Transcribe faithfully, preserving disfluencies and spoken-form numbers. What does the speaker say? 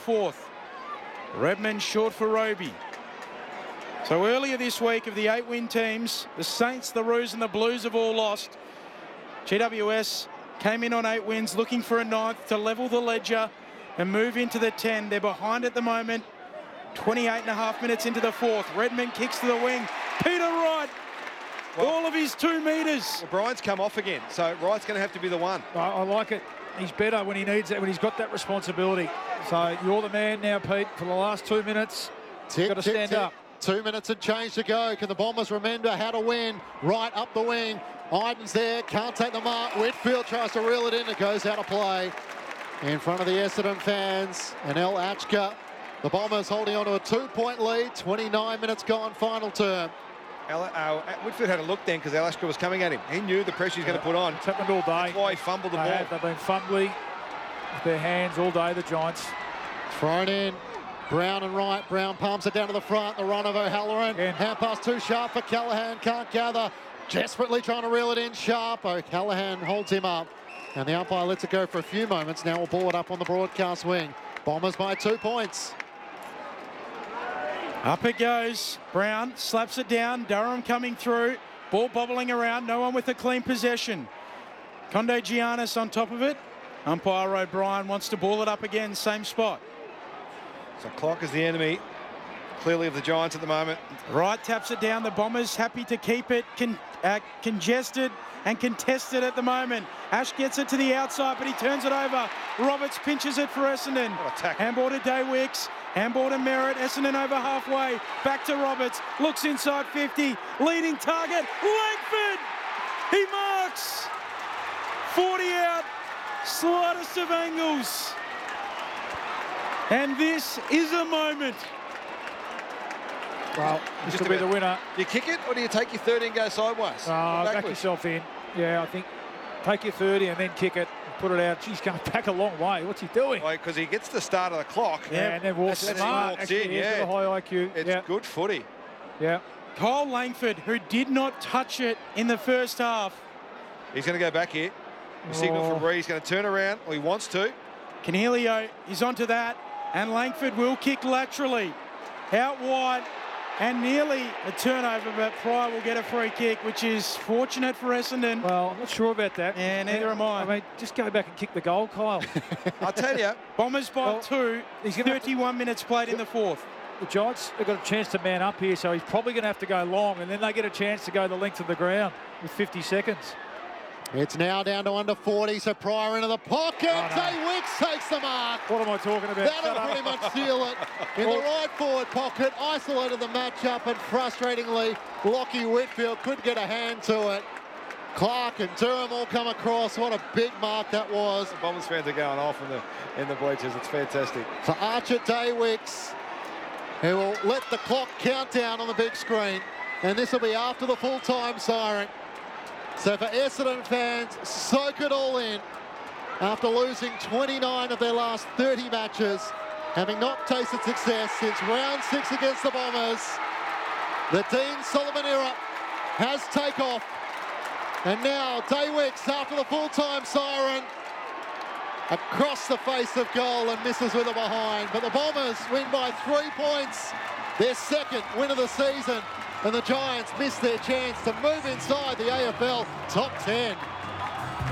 fourth. Redmond short for Roby. So earlier this week, of the eight win teams, the Saints, the Roos and the Blues have all lost. G W S came in on eight wins, looking for a ninth to level the ledger and move into the ten. They're behind at the moment. twenty-eight and a half minutes into the fourth. Redmond kicks to the wing. Peter Wright, well, all of his two metres. Well, Brian's come off again, so Wright's going to have to be the one. I, I like it. He's better when he needs it, when he's got that responsibility. So you're the man now, Pete, for the last two minutes. You've got to stand tick. up. Two minutes and change to go. Can the Bombers remember how to win? Right up the wing. Iden's there, can't take the mark. Whitfield tries to reel it in, it goes out of play. In front of the Essendon fans, and El Achka. The Bombers holding on to a two-point lead, twenty-nine minutes gone, final term. El, uh, Whitfield had a look then because El Achka was coming at him. He knew the pressure he was yeah. going to put on. It's happened all day. That's why he fumbled the they ball. Have, they've been fumbly with their hands all day, the Giants. Thrown in. Brown and Wright. Brown palms it down to the front. The run of O'Halloran. Hand pass too sharp for Callaghan. Can't gather. Desperately trying to reel it in sharp. O'Callaghan holds him up. And the umpire lets it go for a few moments. Now we'll ball it up on the broadcast wing. Bombers by two points. Up it goes. Brown slaps it down. Durham coming through. Ball bobbling around. No one with a clean possession. Conde Giannis on top of it. Umpire O'Brien wants to ball it up again. Same spot. So clock is the enemy, clearly, of the Giants at the moment. Wright taps it down. The Bombers happy to keep it con uh, congested and contested at the moment. Ash gets it to the outside, but he turns it over. Roberts pinches it for Essendon. Handball to Daywicks. Handball to Merritt. Essendon over halfway. Back to Roberts. Looks inside fifty. Leading target. Langford! He marks! forty out. Slightest of angles. And this is a moment. Well, this could be the winner. Do you kick it or do you take your thirty and go sideways? Uh, back yourself in. Yeah, I think take your thirty and then kick it. Put it out. He's going back a long way. What's he doing? Because he gets the start of the clock. Yeah, yeah, and then walks, and then walks Actually, in. Yeah, a high I Q. It's yeah. good footy. Yeah. Kyle Langford, who did not touch it in the first half. He's going to go back here. The oh. signal from Ree. He's going to turn around. Or he wants to. Canelio is onto that. And Langford will kick laterally. Out wide. And nearly a turnover, but Pryor will get a free kick, which is fortunate for Essendon. Well, I'm not sure about that. Yeah, neither yeah, am I. I mean, just go back and kick the goal, Kyle. I'll tell you. Bombers by well, two. He's thirty-one to, minutes played in the fourth. The Giants have got a chance to man up here, so he's probably going to have to go long, and then they get a chance to go the length of the ground with fifty seconds. It's now down to under forty, so Pryor into the pocket. Oh, no. Daywicks takes the mark. What am I talking about? That'll pretty much seal it. In well, the right forward pocket, isolated the matchup, and frustratingly, Lockie Whitfield couldn't get a hand to it. Clark and Durham all come across. What a big mark that was. The Bombers fans are going off in the, in the bleachers. It's fantastic. So Archer Daywicks, who will let the clock count down on the big screen, and this will be after the full-time siren. So for Essendon fans, soak it all in. After losing twenty-nine of their last thirty matches, having not tasted success since round six against the Bombers, the Dean Solomon era has taken off. And now Daywicks, after the full-time siren, across the face of goal and misses with a behind. But the Bombers win by three points, their second win of the season. And the Giants missed their chance to move inside the A F L top ten.